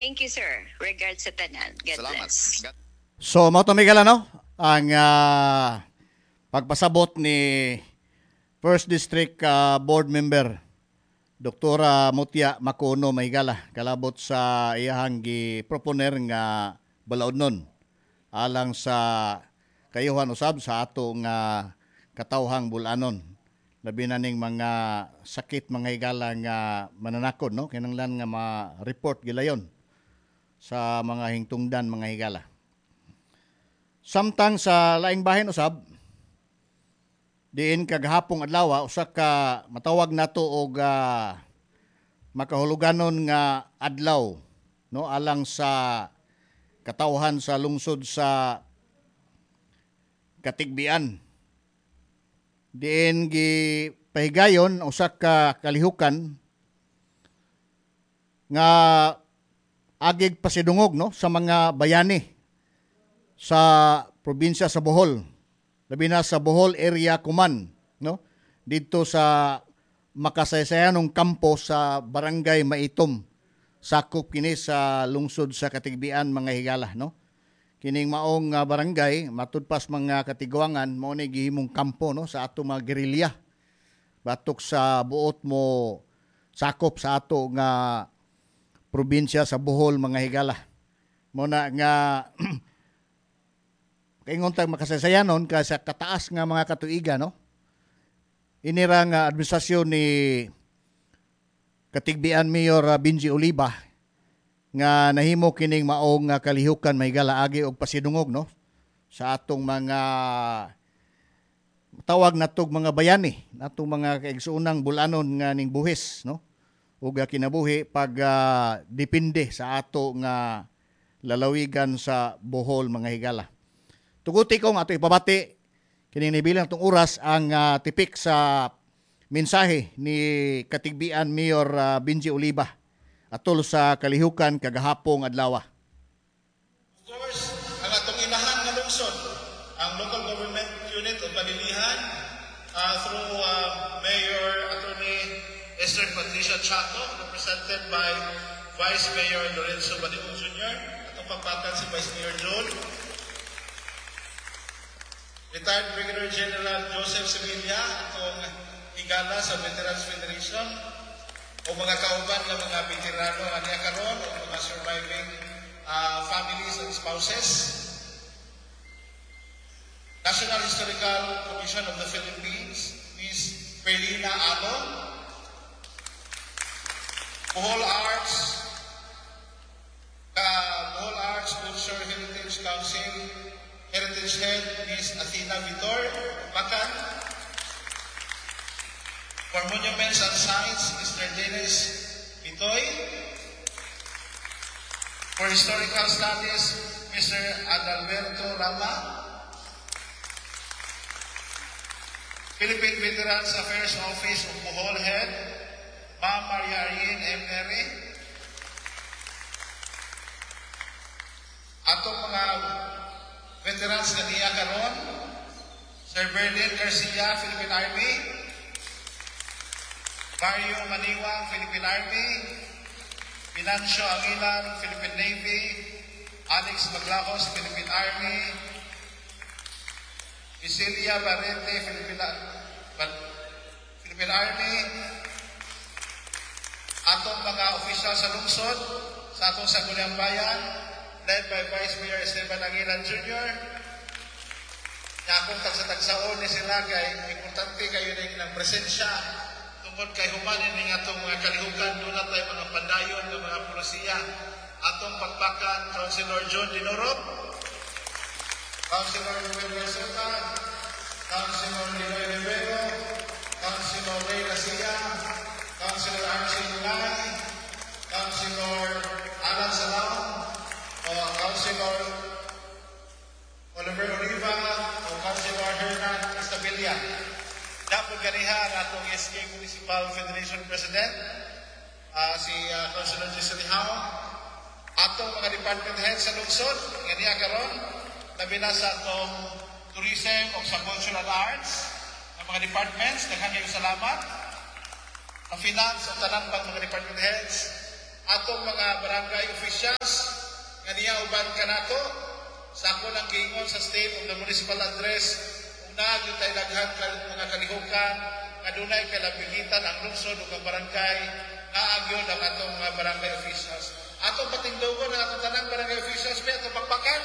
Thank you, sir. Regards sa tanan. God Salamat. bless. So, mao to Miguel, ano? Ang pagpasabot ni First District Board Member Doktora Mutya Macono Mahigala kalabot sa iyahang gi-proponer nga balaodnon alang sa kayuhan usab sa ato nga katawhang bulanon. Labi na ning mga sakit mga higala nga mananakod, no? Kinanglan nga ma-report gilayon sa mga hingtungdan mga higala. Samtang sa laing bahin usab, diin kagahapong adlaw usa ka matawag nato og makahuluganon nga adlaw, no, alang sa katawhan sa lungsod sa Katigbian. Diin gi pahigayon usa ka kalihukan nga agig pasidungog, no, sa mga bayani sa probinsya sa Bohol. Labi na sa Bohol area Kuman, no? Dito sa makasaysayanong kampo sa Barangay Maitom. Sakop kini sa lungsod sa Katigbian mga higala, no? Kining maong barangay matudpas mga katigwangan mao ni gihimong kampo, no, sa ato mga gerilya. Batok sa buot mo sakop sa ato nga probinsya sa Bohol mga higala. Mo na nga kaingon tag makasaysayanon ka sa kataas nga mga katuiga, no? Inira nga administrasyon ni Katigbian Mayor Benji Oliva nga nahimo kining maong kalihukan mahigala agi og pasidungog, no, sa atong mga tawag natog mga bayani, natong mga kaigsuunang bulanon nga ning buhis, no? Ug kinabuhi pag depende sa ato nga lalawigan sa Bohol mga higala. Tuguti kong ato ipabati kining nibilang tong oras ang tipik sa mensahe ni Katigbian Mayor Benji Oliva atol sa kalihukan kagahapong adlaw. Of course, ang atong inahan nga lungsod, ang local government unit o Balilihan through Mayor Attorney Esther Patricia Chato, represented by Vice Mayor Lorenzo Baliong Jr., atong pagpatan si Vice Mayor Joel, Retired Brigadier General Joseph Sevilla, atong higala sa Veterans Federation, o mga kauban ng mga veterano nga niya karon o mga surviving families and spouses. National Historical Commission of the Philippines, Ms. Perlina Alon, Bohol Arts Culture Heritage Council, Heritage Head, Ms. Athena Vitor, Bacan. For Monuments and Sites, Mr. Dennis Vitoy. For Historical Studies, Mr. Adalberto Rama. Philippine Veterans Affairs Office of Bohol Head, Ma'am Maria Arien M. Neri. Atong mga veterans nga niya karon, Sir Berlin Garcia, Philippine Army, Mario Maniwang, Philippine Army, Financio Aguilar, Philippine Navy, Alex Maglacos, Philippine Army, Isilia Barrete, Philippine Army, atong mga opisyal sa lungsod, sa atong Sangguniang Bayan, led by Vice Mayor Esteban Aguilar Jr., na akong tagsa-tagsaon ni sila kay importante kayo ng presensya tungkol kay humanin ng atong mga kalihukan. Doon na tayo mga pandayon ng mga polisiya. Atong pagpakan, Councilor John Dinorop, Councilor Ruel Garceta, Councilor Niloy Rivero, Councilor Ray Garcia, Councilor Archie Lunay, Councilor Alan Salam, Councilor Oliver Oliva, o Councilor Hernan Estabilia. Dapat ganihan atong SK Municipal Federation President, si Councilor Giselle Hao, atong mga department heads sa lungsod, ganihan karon, labi na sa atong tourism o sa cultural arts, ang mga departments, daghang kayong salamat. Ang finance o tanan bang mga department heads, atong mga barangay officials nga niya uban kanato sa ako ng giingon sa state of the municipal address kung nagyo tayo daghan mga kalihukan nga dunay kalabigitan ang lungsod ug ang barangay nga agyon ang atong mga barangay officials. Atong patingdugon ang atong tanang barangay officials may atong pagpakan.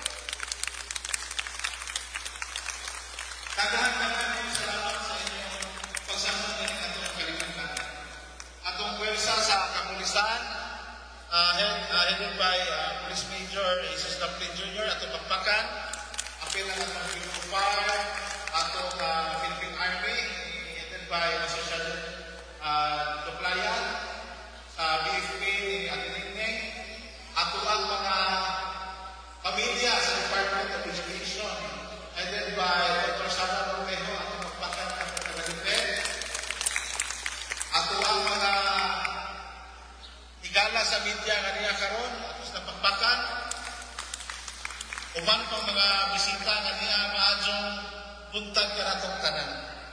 Daghan salamat sa inyong pagsama ng atong kalihukan. Atong pwersa sa kapulisan, headed by Police Major Jesus Captain Jr. atong pagpakan. Apil ang atong Philippine Fire, atong Philippine Army, headed by Social Tuplayan, sa BFP ni Atinigning, ato ang mga pamilya sa Department of Education, headed by Dr. Sara Romejo, atong pagpakan at pagpapalipid. Ato ang mga higala sa media nga niya karon, ato sa pagpakan. Uban pang mga bisita nga niya maadjong buntag kanatong tanan.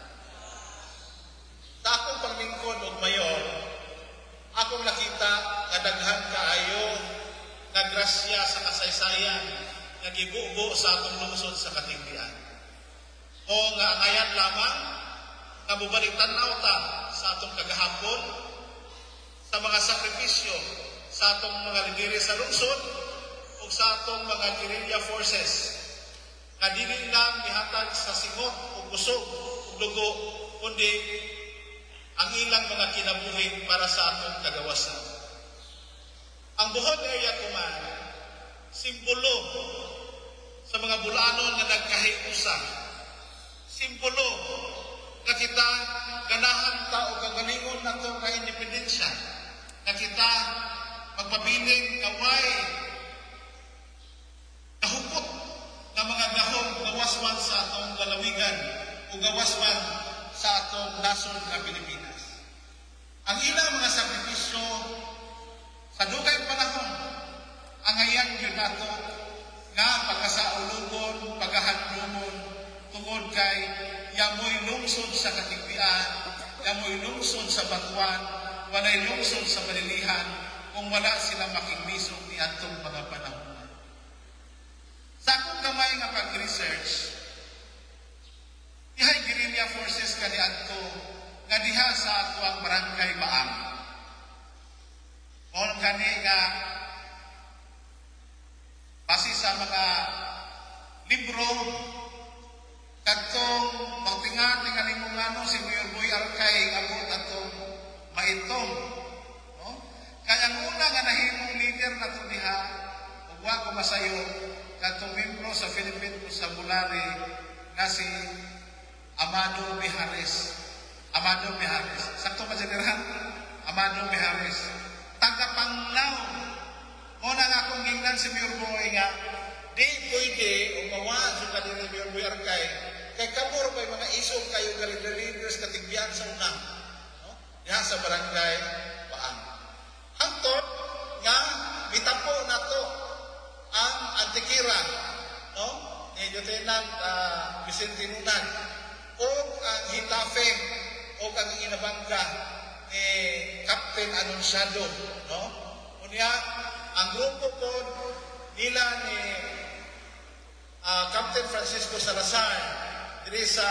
Sa akong paglingkod og mayor, akong nakita nga daghan kaayo nga grasya sa kasaysayan nga gibubo sa atong lungsod sa Katinggian. O nga angayan lamang nga mubalik tanaw ta sa atong kagahapon sa mga sakripisyo sa atong mga lideri sa lungsod o sa atong mga guerrilla forces nga dili lang mihatag sa singot o busog o dugo kundi ang ilang mga kinabuhi para sa atong kagawasan. Ang Bohol Area Command, simbolo sa mga Bulanon nga nagkahiusa. Simbolo nga kita ganahan ta o kagalingon nato ka independensya. Nga kita magpabiling kaway kahupot nga mga gahom gawasman sa atong lalawigan o gawasman sa atong nasod nga Pilipinas. Ang ilang mga sakripisyo sa dugay panahon ang hayang yun nato nga pagkasaulugon, paghahandumon tungod kay yamoy lungsod sa Katigbian, yamoy lungsod sa Batuan, walay lungsod sa Balilihan kung wala sila makigmisog ni atong mga panahon. Sa akong gamay nga pag-research, dihay guerrilla forces kani adto nga diha sa ato ang barangay Baang. O kani nga base sa mga libro kadtong magtingan ni ngalimungano si Mayor Boy Arkay abot atong maitong. No? Kaya ang una nga nahimong leader nato diha ug wa ko masayo kadtong membro sa Philippine Constabulary nga si Amado Mijares. Amado Mijares. Sakto ba General? Amado Mijares. Tagapanglaw. Muna nga akong gingnan si Mayor Boy nga, di pwede umawa sa kanila Mayor Boy Arkay. Kay kamor may mga isog kayo leaders Katigbian sa unang. No? Diha sa barangay Baang. Hangtod nga, bitapo na to ang antikira. No? Ni Lieutenant Vicente Nunan. O ang hitafe o ang inabangga ni Captain Anunciado, no? Unya ang grupo po nila ni Captain Francisco Salazar diri sa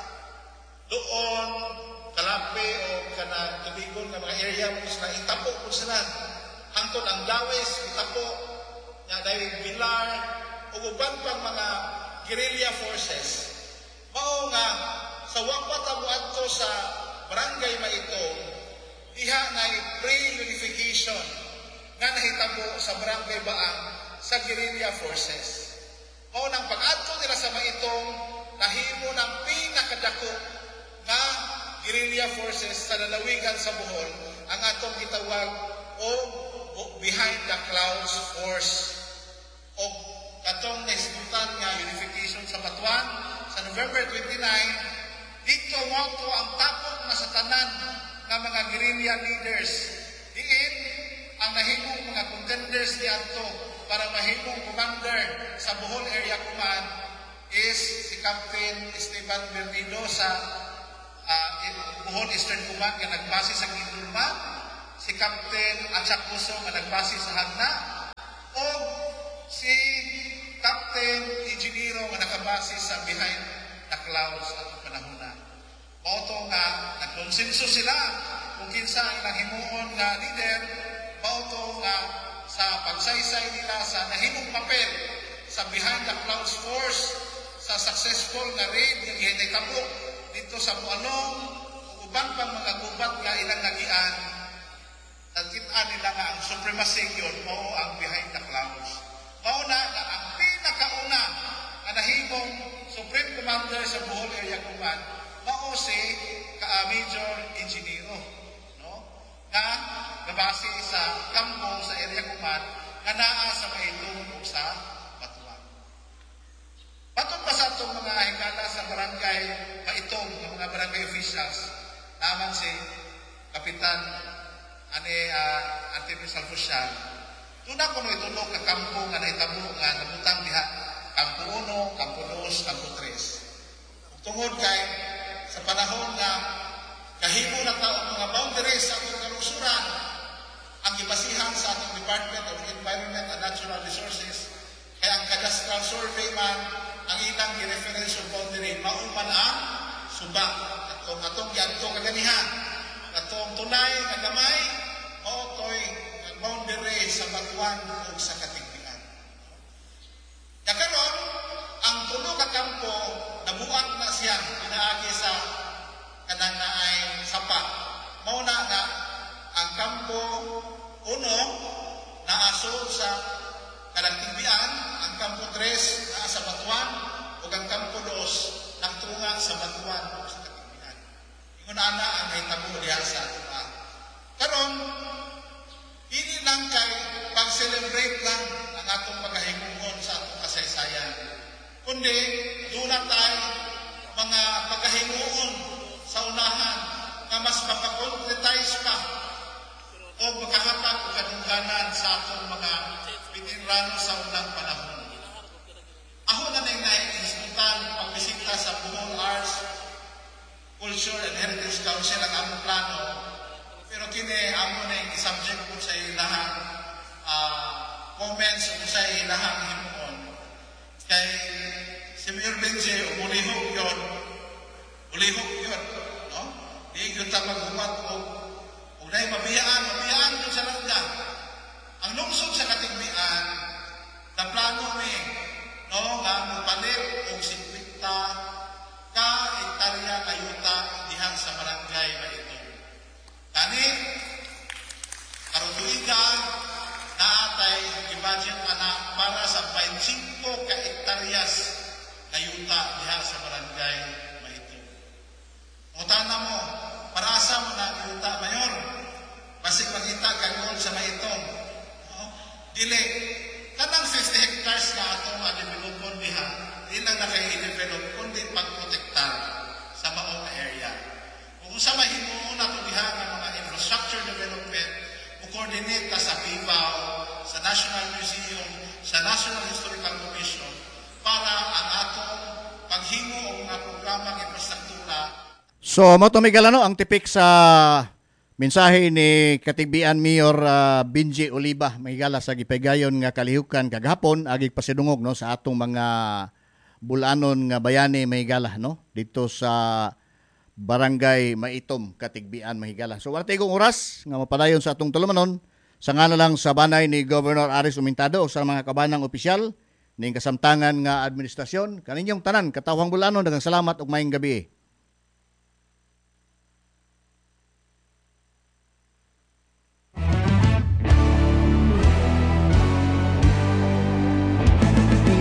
doon Kalape o kanang tubigon nga mga area mo sa itapo po sila hangtod ang Dawes itapo nya dahil Bilar o uban pang mga guerrilla forces. Mao nga sa wapat amo adto sa barangay Maitong diha na pre-unification nga nahitabo sa barangay Baang sa guerrilla forces. Mao nang pag-adto nila sa Maitong nahimo ng pinakadako nga guerrilla forces sa lalawigan sa Bohol ang atong gitawag o Behind the Clouds Force o katong naisgutan nga unification sa Batuan sa November 29, dito mo ang tapok na sa tanan ng mga guerrilla leaders. Diin ang nahimong mga contenders ni Adto para mahimong commander sa Bohol Area Command is si Captain Esteban Bernido sa Bohol Eastern Command nga nagbase sa Gindulma, si si Captain Atsak Puso nga nagbase sa Hagna o si Captain Engineero nga nakabase sa Behind the Clouds at panahona. Mauto nga nagkonsensus sila kung kinsa ilang himuon nga leader, mauto nga sa pagsaysay nila sa nahimong papel sa Behind the Clouds Force sa successful nga raid nga gihinay dito sa Buanong ug uban pang mga gubat nga ilang nagian. Nagkita nila nga ang supremacy yun mao ang Behind the Clouds. Mao na ang pinakauna nga nahimong Supreme Commander sa Bohol Area Command mao si Major Engineero, no? Nga nabase sa kampo sa Area Command nga naa sa Maitong ug sa Batuan. Patod pa sa itong mga higala sa barangay Maitong, ng mga barangay officials, naman si Kapitan Artemis Alfusial. Tuna ko no itulog ka kampo nga nahitabo nga nabutang diha. Kampo 1, Kampo 2, Kampo 3. Tungod kay sa panahon nga kahimo na taong mga boundaries sa atong kalusuran ang gibasihan sa atong Department of Environment and Natural Resources kaya ang cadastral survey man ang ilang gi-reference of boundary mauman ang suba atong giadto kaganihan atong tunay nga gamay mao toy boundary sa Batuan ug sa Katigbian. Karon ang tulo ka kampo nabuak na siya pinaagi sa kanang naay sapa. Mao na nga ang kampo 1 naasod sa Katigbian, ang kampo 3 naa sa Batuan ug ang kampo 2 nagtunga sa Batuan ug sa Katigbian. Ingon ana ang nahitabo diha sa atoa. Karon dili lang kay pag-celebrate lang ang atong pagkahimuon sa atong kasaysayan. Kundi doon na tayo mga pagkahimuon sa unahan na mas mapakonkretize pa o makahatak o kadungganan sa atong mga veterano sa unang panahon. Ako na naiinsultan pagbisita sa Bohol Arts, Culture and Heritage Council ang among plano. Pero kini amo na yung subject ko sa ilahang comments o sa ilahang himuon. Kay si Mayor Benji, ulihok yun. No? Di yun ta maghumat o unay mabiyaan yun sa langga. Ang lungsod sa Katigbian, na plano ni, no, nga mapalit o 50 ka hektarya kayuta diha sa barangay na ito. Kani, karutuiga, naatay i-budget na para sa 25 ka hektaryas kayuta diha sa barangay na ito. Utana mo, para asa mo na kayuta, Mayor? Basig magita kagol sa maitong. No? Dili, kanang 50 hectares na atong developon diha, di lang na kayo i-develop, kundi pagprotektar sa maong area. Kung sa mahimuon na ito diha ng mga infrastructure development, coordinate ka sa BIVAO, sa National Museum, sa National Historical Commission, para ang atong paghimo o mga programang infrastruktura. So, mo to Miguel, ang tipik sa mensahe ni Katigbian Mayor Benji Oliva, mahigala sa gipaygayon nga kalihukan kagahapon agig pasidungog no sa atong mga bulanon nga bayani mahigala no dito sa Barangay Maitom, Katigbian, mahigala. So wala tayong oras nga mapadayon sa atong tulumanon sa ngano lang sa banay ni Governor Aris Umintado o sa mga kabanang opisyal ning kasamtangan nga administrasyon kaninyong tanan katawhang bulanon daghang salamat ug maayong gabi.